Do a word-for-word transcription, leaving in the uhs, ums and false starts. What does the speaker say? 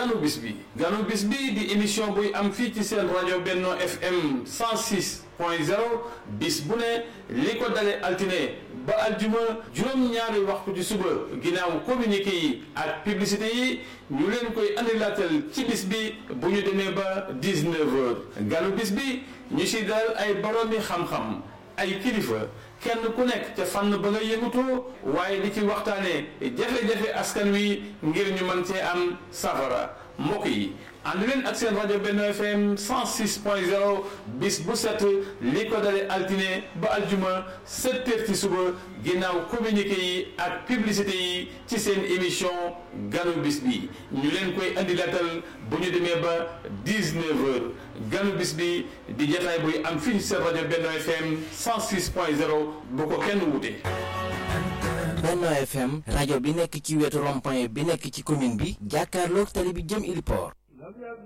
ganu bis bi ganu bis bi di émission buy am fii ci seen rajo Benno F M cent six point zéro bis bu ne li ko dale altine ba aljuma juróom-ñaari waxtu ci suba ginnaaw communiqué yi ak publicité yi ñu leen koy andilaatal ci bis bi bu ñu demee ba dix-neuf heures ganu bis bi ñu si dal ay boroomi xam-xam ay kilifa kenn ku nekk ca fànn ba nga yëngutoo waaye di ci waxtaane jafe-jafe askan wi ngir ñu mën cee am safara mbokk yi ànd leen ak seen rajo Benno F M cent six point zéro bis bu set li ko dale altine ba aljuma sept heures ci suba ginnaaw communiqué yi ak publicité yi ci seen émission ganu bis bi ñu leen koy andi latal bu ñu demee ba dix-neuf heures ganu bis bi di jotaay buy am fii ci seen rajo Benno F M cent six point zéro bu ko kenn wute. Benno F M rajo bi nekk ci wetu rond-point bi nekk ci commune bi jàkkaarloog tali bi jëm Ili Port.